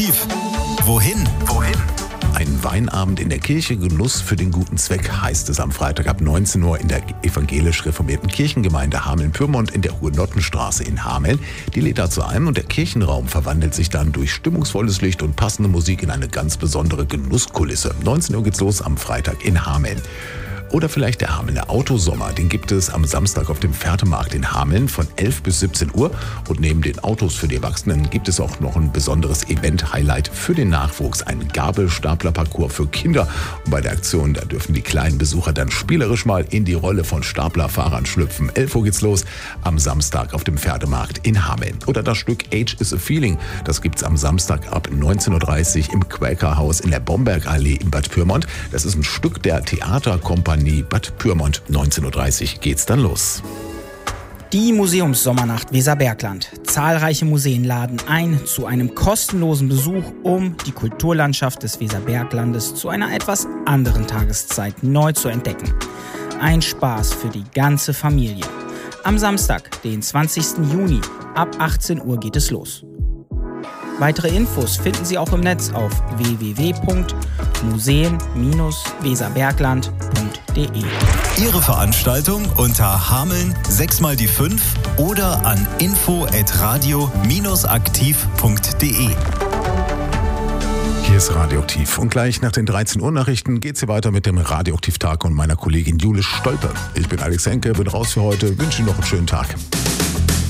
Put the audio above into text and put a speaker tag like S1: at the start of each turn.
S1: Wohin?
S2: Ein Weinabend in der Kirche, Genuss für den guten Zweck, heißt es am Freitag ab 19 Uhr in der evangelisch-reformierten Kirchengemeinde Hameln-Pyrmont in der Hugenottenstraße in Hameln. Die lädt dazu ein und der Kirchenraum verwandelt sich dann durch stimmungsvolles Licht und passende Musik in eine ganz besondere Genusskulisse. 19 Uhr geht's los am Freitag in Hameln. Oder vielleicht der Hamelner Autosommer, den gibt es am Samstag auf dem Pferdemarkt in Hameln von 11 bis 17 Uhr. Und neben den Autos für die Erwachsenen gibt es auch noch ein besonderes Event-Highlight für den Nachwuchs, ein Gabelstapler-Parcours für Kinder. Und bei der Aktion, da dürfen die kleinen Besucher dann spielerisch mal in die Rolle von Staplerfahrern schlüpfen. 11 Uhr geht's los am Samstag auf dem Pferdemarkt in Hameln. Oder das Stück Age is a Feeling, das gibt's am Samstag ab 19.30 Uhr im Quäkerhaus in der Bombergallee in Bad Pyrmont. Das ist ein Stück der Theaterkompanie Bad Pyrmont. 19.30 Uhr geht's dann los.
S3: Die Museumssommernacht Weserbergland. Zahlreiche Museen laden ein zu einem kostenlosen Besuch, um die Kulturlandschaft des Weserberglandes zu einer etwas anderen Tageszeit neu zu entdecken. Ein Spaß für die ganze Familie. Am Samstag, den 20. Juni, ab 18 Uhr geht es los. Weitere Infos finden Sie auch im Netz auf www.museen-weserbergland.de.
S1: Ihre Veranstaltung unter Hameln 6x5 oder an info@radio-aktiv.de.
S2: Hier ist Radioaktiv und gleich nach den 13 Uhr Nachrichten geht's hier weiter mit dem Radioaktiv-Tag und meiner Kollegin Jule Stolpe. Ich bin Alex Henke, bin raus für heute, wünsche Ihnen noch einen schönen Tag.